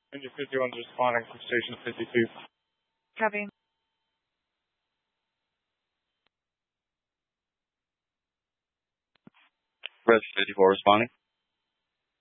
Engine 51 is responding from station 52. Copy. Res 54 responding.